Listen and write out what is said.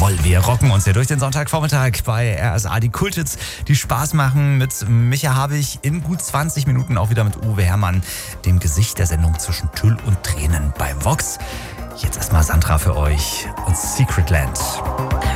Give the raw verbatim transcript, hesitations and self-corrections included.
Jawohl, wir rocken uns hier durch den Sonntagvormittag bei R S A. Die Kulthits, die Spaß machen mit Micha Habich in gut zwanzig Minuten, auch wieder mit Uwe Herrmann, dem Gesicht der Sendung zwischen Tüll und Tränen bei Vox. Jetzt erstmal Sandra für euch und Secret Land.